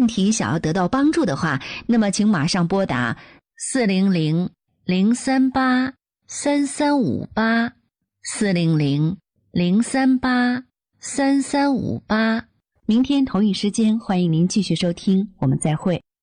问题想要得到帮助的话，那么请马上拨打400-038-3358，400-038-3358。明天同一时间，欢迎您继续收听，我们再会。